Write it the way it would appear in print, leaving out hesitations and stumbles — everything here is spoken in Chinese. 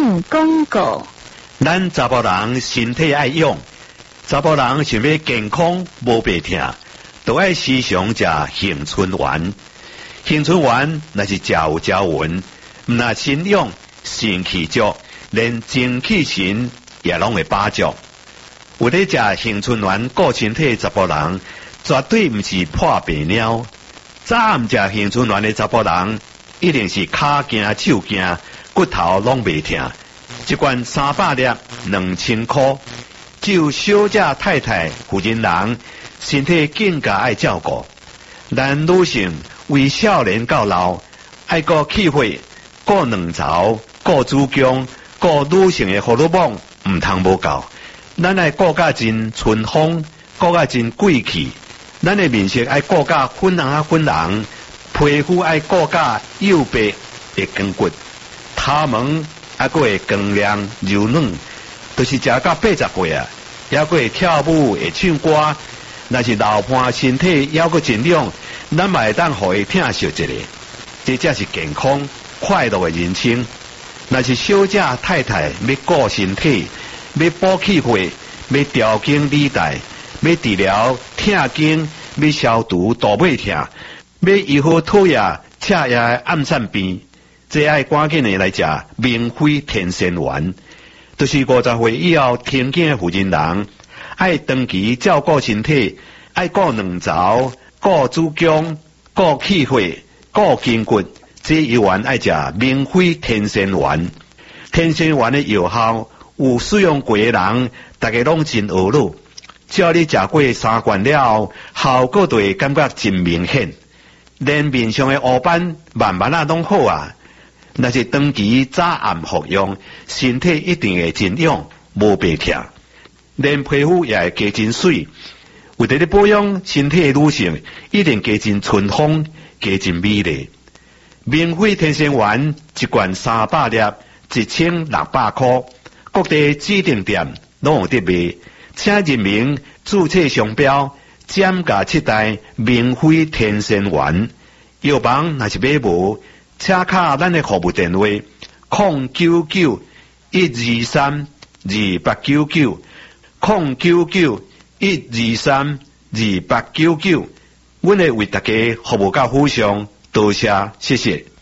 性广告。 咱查甫人身体爱养，查甫人想要健康无白痛，就爱时常食杏春丸。杏春丸那是食有胶纹，毋那身养肾气足，连精气神也拢会把足。有咧食杏春丸顾身体的查甫人，绝对毋是破白鸟。早毋食杏春丸的查甫人，一定是骹惊手惊，骨头拢袂痛。一罐300粒2000块，只有小姐太太负责人身体更加爱照顾。咱女性为少年到老，爱顾气血，顾卵巢，顾子宫，顾女性的荷尔蒙，毋通无够。咱爱顾甲真春风，顾甲真贵气。咱的面色爱顾甲粉红，皮肤爱顾甲幼白会光骨，头毛还佫会光亮柔软，就是食到80岁啊，还佫会跳舞会唱歌。若是老伴身体还佫尽量，咱嘛会当互伊疼惜一下，这才是健康快乐的人生。若是小姐太太要顾身体，要补气血，要调经理带，要治疗痛经，要消除大尾痛，要医好讨厌赤夜的暗散病，这爱赶紧的来食明辉天仙丸。就是50岁以后停经的妇人人，爱长期照顾身体，爱顾卵巢，顾子宫，顾气血，顾筋骨，这一丸爱食明辉天仙丸。天仙丸的药效，有使用过的人，大家拢真懊恼。只要你食过3罐了后，效果就会感觉真明显，连面上的乌斑慢慢啊拢好啊。若是长期早暗服用，身体一定会真养，无白痛，连皮肤也会加真水。为着咧保养身体的女性，一定加真春风，加真美丽。明辉天仙丸一罐300粒，1600块，各地指定店拢有得卖，请认明注册商标，减价7袋明辉天仙丸。药房若是买无，请卡咱的服务电话099-123-2899，099-123-2899，阮会为大家服务到府上，多谢，谢谢。